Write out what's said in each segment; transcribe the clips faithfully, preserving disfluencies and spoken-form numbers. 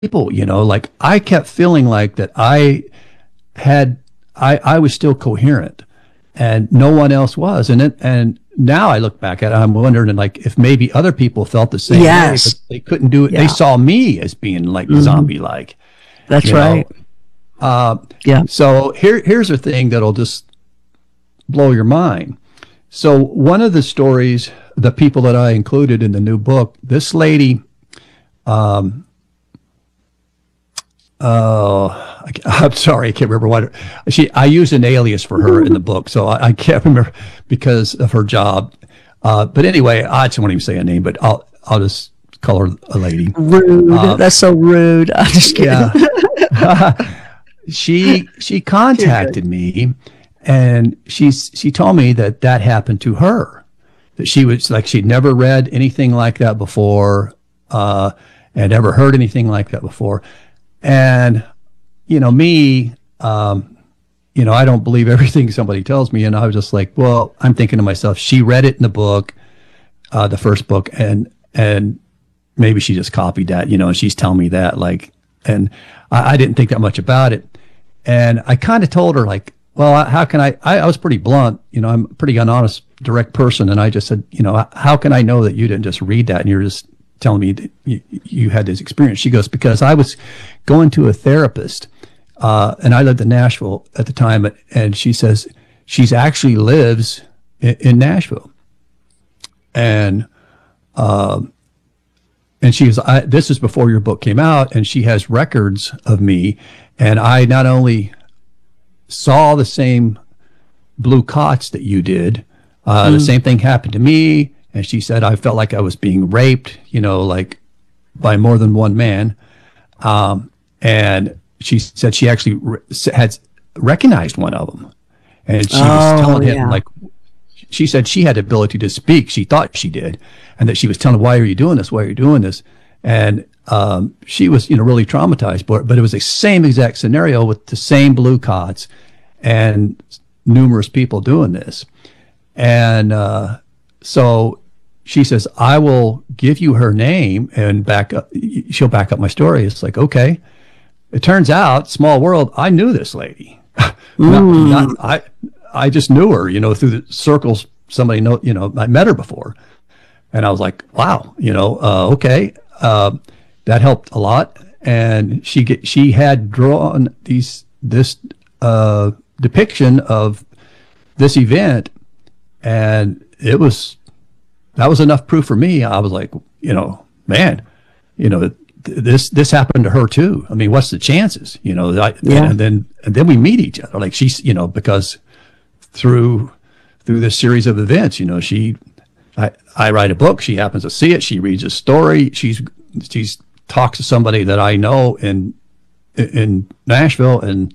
people, you know, like I kept feeling like that I had, I, I was still coherent and no one else was. And it, and now I look back at it, I'm wondering like if maybe other people felt the same yes. way, but they couldn't do it. Yeah. They saw me as being like mm-hmm. zombie-like. That's right. Uh, yeah. So here, here's a thing that'll just blow your mind. So one of the stories, the people that I included in the new book, this lady, um, uh, I, I'm sorry, I can't remember what she. I used an alias for her in the book, so I, I can't remember because of her job. Uh, but anyway, I just won't even say a name, but I'll I'll just call her a lady. Rude. Uh, That's so rude. I'm just kidding. Yeah. she she contacted me, and she's she told me that that happened to her. That she was like she'd never read anything like that before, uh, and never heard anything like that before. And, you know, me, um, you know, I don't believe everything somebody tells me. And I was just like, well, I'm thinking to myself, she read it in the book, uh, the first book, and, and maybe she just copied that, you know, and she's telling me that, like, and I, I didn't think that much about it. And I kind of told her, like, well, how can I, I, I was pretty blunt, you know, I'm a pretty honest, direct person. And I just said, you know, how can I know that you didn't just read that and you're just telling me that you, you had this experience? She goes, because I was going to a therapist, uh, and I lived in Nashville at the time, and she says she's actually lives in, in Nashville, and um, and she goes, I, this is before your book came out, and she has records of me, and I not only saw the same blue cots that you did, uh, mm. the same thing happened to me. And she said, I felt like I was being raped, you know, like by more than one man. Um, and she said she actually re- had recognized one of them. And she oh, was telling him, yeah. like, she said she had the ability to speak. She thought she did. And that she was telling him, why are you doing this? Why are you doing this? And um, she was, you know, really traumatized. But, but it was the same exact scenario with the same blue cots and numerous people doing this. And uh, so she says, I will give you her name and back up. She'll back up my story. It's like, okay. It turns out, small world, I knew this lady. Mm. not, not, I I just knew her, you know, through the circles. Somebody know, you know, I met her before, and I was like, wow, you know, uh, okay, uh, that helped a lot. And she get, she had drawn these this uh, depiction of this event, and it was. That was enough proof for me. I was like, you know, man, you know, th- this this happened to her too. I mean, what's the chances? You know, I, yeah. and then and then we meet each other. Like she's, you know, because through through this series of events, you know, she, I, I write a book. She happens to see it. She reads a story. She's she's talks to somebody that I know in in Nashville and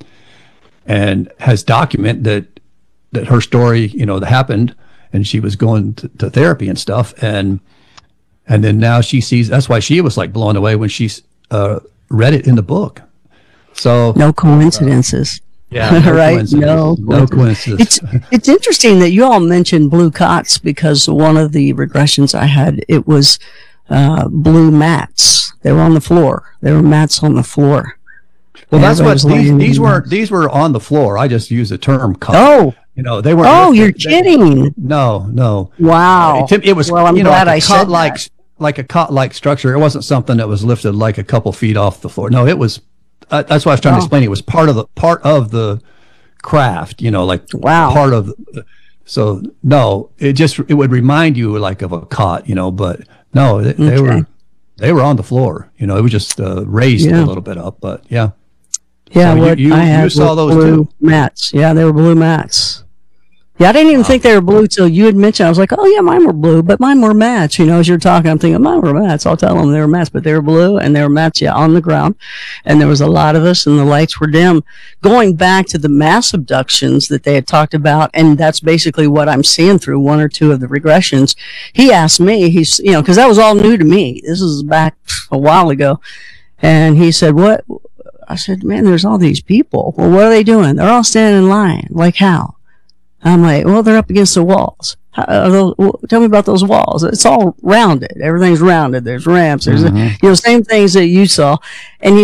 and has documented that that her story, you know, that happened. And she was going to, to therapy and stuff, and and then now she sees. That's why she was like blown away when she uh, read it in the book. So no coincidences, uh, yeah, no right? Coincidence. No, no coincidence. It's it's interesting that you all mentioned blue cots because one of the regressions I had, it was uh, blue mats. They were on the floor. There were mats on the floor. Well, that's what these these weren't. Ththese were on the floor. I just used the term cot. Oh. You know, they weren't. Oh, you're they, kidding. No, no. Wow. It, it was, well, I'm you know, glad like I said like, that. like a cot-like structure. It wasn't something that was lifted like a couple feet off the floor. No, it was, uh, that's what I was trying oh. to explain. It was part of the, part of the craft, you know, like wow. part of, the, so no, it just, it would remind you like of a cot, you know, but no, they, they okay. were, they were on the floor, you know, it was just uh, raised yeah. a little bit up, but yeah. Yeah, so what you, you, I had you saw those blue too. mats. Yeah, they were blue mats. Yeah, I didn't even wow. think they were blue till you had mentioned. I was like, oh yeah, mine were blue, but mine were mats. You know, as you're talking, I'm thinking mine were mats. I'll tell them they were mats, but they were blue and they were mats, yeah, on the ground. And there was a lot of us and the lights were dim. Going back to the mass abductions that they had talked about, and that's basically what I'm seeing through one or two of the regressions. He asked me, he's, you know, cause that was all new to me. This is back a while ago. And he said, what? I said, man, there's all these people. Well, what are they doing? They're all standing in line. Like how? I'm like, well, they're up against the walls. How, are those, tell me about those walls. It's all rounded. Everything's rounded. There's ramps. There's, Mm-hmm. you know, same things that you saw. And you